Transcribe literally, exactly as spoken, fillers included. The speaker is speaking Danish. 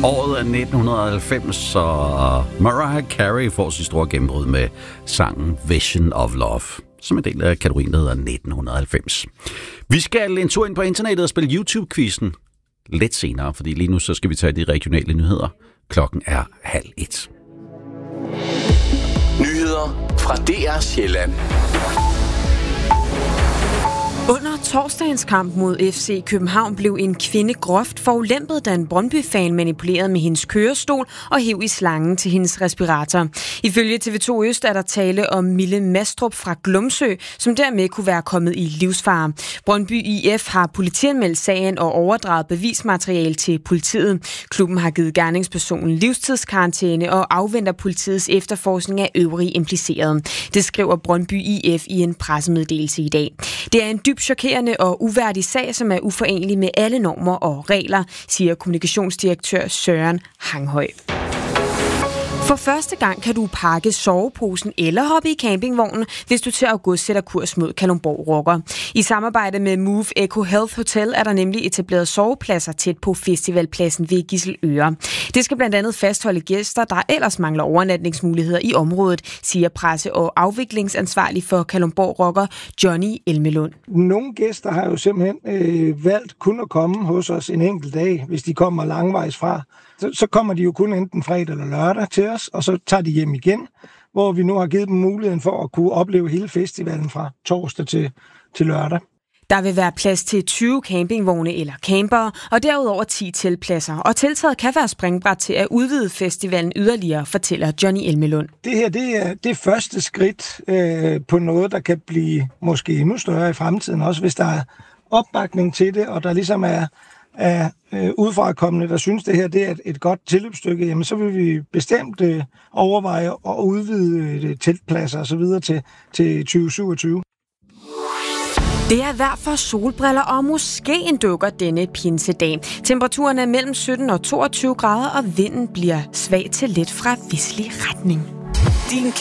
Året er nitten halvfems, og Mariah Carey får sit store gennembrud med sangen Vision of Love, som en del af kategorien, der hedder nitten halvfems. Vi skal en tur ind på internettet og spille YouTube-quizzen lidt senere, fordi lige nu så skal vi tage de regionale nyheder. Klokken er halv et. Nyheder fra D R Sjælland. Under torsdagens kamp mod F C København blev en kvinde groft forulempet, da en Brøndby-fan manipulerede med hendes kørestol og hev i slangen til hendes respirator. Ifølge T V to Øst er der tale om Mille Mastrup fra Glumsø, som dermed kunne være kommet i livsfare. Brøndby I F har politianmeldt sagen og overdraget bevismateriale til politiet. Klubben har givet gerningspersonen livstidskarantæne og afventer politiets efterforskning af øvrige implicerede. Det skriver Brøndby I F i en pressemeddelelse i dag. Det er en dybt chokerende og uværdig sag, som er uforenelig med alle normer og regler, siger kommunikationsdirektør Søren Hanghøj. For første gang kan du pakke soveposen eller hoppe i campingvognen, hvis du til august sætter kurs mod Kalundborg Rocker. I samarbejde med Move Eco Health Hotel er der nemlig etableret sovepladser tæt på festivalpladsen ved Gisseløre. Det skal blandt andet fastholde gæster, der ellers mangler overnatningsmuligheder i området, siger presse- og afviklingsansvarlig for Kalundborg Rocker Johnny Elmelund. Nogle gæster har jo simpelthen øh, valgt kun at komme hos os en enkelt dag, hvis de kommer langvejs fra. Så, så kommer de jo kun enten fredag eller lørdag til os, og så tager de hjem igen, hvor vi nu har givet dem muligheden for at kunne opleve hele festivalen fra torsdag til, til lørdag. Der vil være plads til tyve campingvogne eller campere, og derudover ti teltpladser. Og tiltaget kan være springbræt til at udvide festivalen yderligere, fortæller Johnny Elmelund. Det her det er det første skridt øh, på noget, der kan blive måske endnu større i fremtiden, også hvis der er opbakning til det, og der ligesom er af øh, udefrakommende, der synes, det her det er et, et godt tilløbsstykke, jamen så vil vi bestemt øh, overveje at udvide øh, teltpladser og så videre til, til tyve syvogtyve. Det er vejr for solbriller og måske en dukker denne pinsedag. Temperaturen er mellem sytten og toogtyve grader, og vinden bliver svag til let fra vestlig retning. Din